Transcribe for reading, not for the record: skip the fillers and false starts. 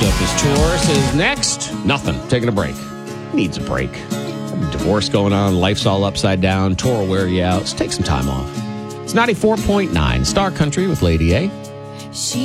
wrapped up his tour. Says next, nothing. Taking a break. Needs a break. Divorce going on. Life's all upside down. Tour will wear you out. So take some time off. It's 94.9 Star Country with Lady A.